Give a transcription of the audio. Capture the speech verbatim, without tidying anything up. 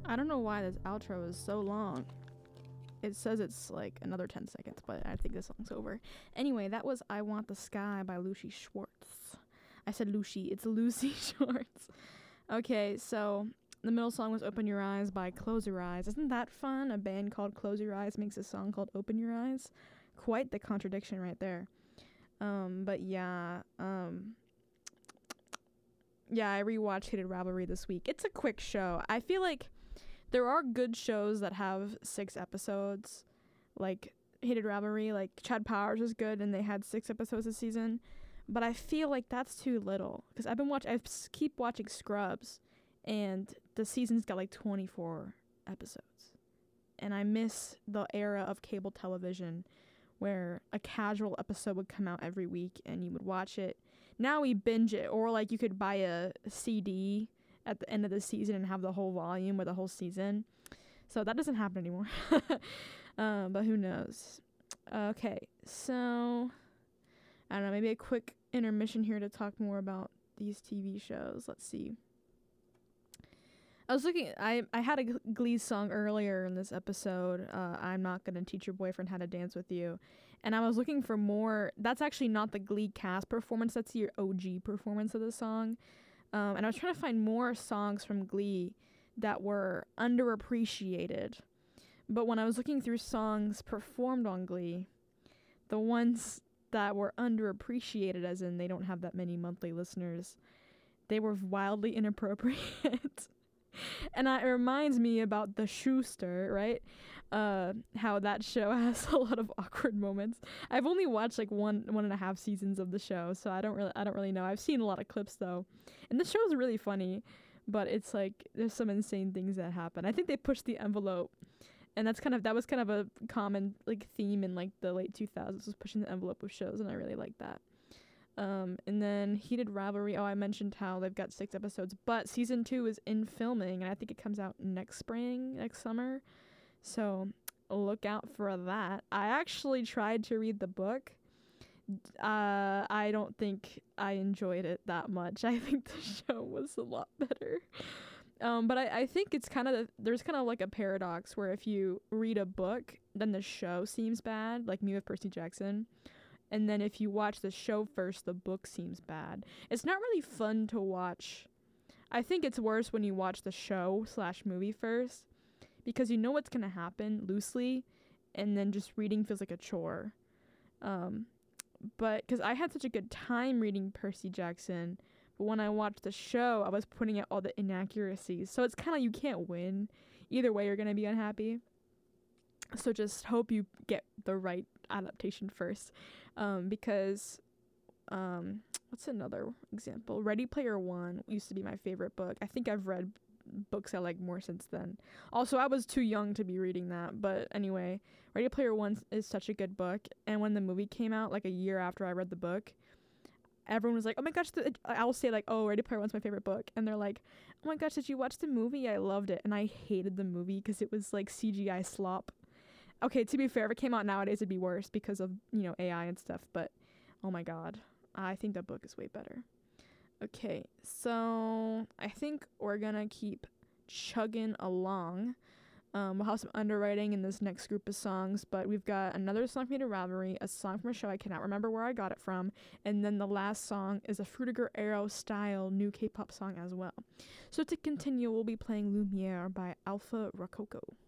I don't know why this outro is so long. It says it's like another ten seconds, but I think this song's over. Anyway, that was I Want the Sky by Lucy Schwartz. I said Lucy. It's Lucy Schwartz. Okay, so the middle song was Open Your Eyes by Close Your Eyes. Isn't that fun? A band called Close Your Eyes makes a song called Open Your Eyes. Quite the contradiction right there. Um, but yeah, um, yeah, I rewatched Hated Ravelry this week. It's a quick show. I feel like there are good shows that have six episodes, like Hated Ravelry. Like Chad Powers was good, and they had six episodes this season. But I feel like that's too little because I've been watching. I keep watching Scrubs, and the season's got like twenty-four episodes, and I miss the era of cable television where a casual episode would come out every week and you would watch it. Now we binge it, or like you could buy a C D at the end of the season and have the whole volume or the whole season. So that doesn't happen anymore. um, but who knows? Okay, so I don't know, maybe a quick intermission here to talk more about these T V shows. Let's see. I was looking, I, I had a Glee song earlier in this episode, uh, I'm Not Gonna Teach Your Boyfriend How to Dance With You. And I was looking for more, that's actually not the Glee cast performance, that's your O G performance of the song. Um, and I was trying to find more songs from Glee that were underappreciated. But when I was looking through songs performed on Glee, the ones that were underappreciated, as in they don't have that many monthly listeners, they were wildly inappropriate. And uh, it reminds me about The Schuster, right? Uh, how that show has a lot of awkward moments. I've only watched like one one and a half seasons of the show, so I don't really I don't really know. I've seen a lot of clips though, and the show is really funny, but it's like there's some insane things that happen. I think they pushed the envelope, and that's kind of that was kind of a common like theme in like the late two thousands, was pushing the envelope with shows, and I really like that. Um, and then Heated Ravelry. Oh, I mentioned how they've got six episodes, but season two is in filming, and I think it comes out next spring, next summer. So look out for that. I actually tried to read the book. Uh, I don't think I enjoyed it that much. I think the show was a lot better. Um, but I, I think it's kind of, there's kind of like a paradox where if you read a book, then the show seems bad, like Me with Percy Jackson. And then if you watch the show first, the book seems bad. It's not really fun to watch. I think it's worse when you watch the show slash movie first, because you know what's going to happen loosely, and then just reading feels like a chore. Um, but because I had such a good time reading Percy Jackson, but when I watched the show, I was putting out all the inaccuracies. So it's kind of, you can't win. Either way, you're going to be unhappy. So just hope you get the right adaptation first. Um, because, um, what's another example? Ready Player One used to be my favorite book. I think I've read books I like more since then. Also, I was too young to be reading that. But anyway, Ready Player One is such a good book. And when the movie came out, like a year after I read the book, everyone was like, oh my gosh, the, I will say like, oh, Ready Player One's my favorite book. And they're like, oh my gosh, did you watch the movie? I loved it. And I hated the movie because it was like C G I slop. Okay, to be fair, if it came out nowadays, it'd be worse because of, you know, A I and stuff. But, oh my god, I think that book is way better. Okay, so I think we're gonna keep chugging along. Um, we'll have some underwriting in this next group of songs, but we've got another song from Hated Ravelry, a song from a show I cannot remember where I got it from, and then the last song is a Fruitiger Arrow style new K-pop song as well. So to continue, we'll be playing Lumiere by Alpha Rococo.